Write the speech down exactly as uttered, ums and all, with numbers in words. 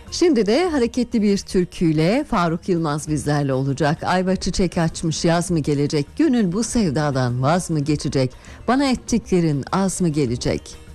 Şimdi de hareketli bir türküyle Faruk Yılmaz bizlerle olacak. Ayva çiçek açmış, yaz mı gelecek? Gönül bu sevdadan vaz mı geçecek? Bana ettiklerin az mı gelecek?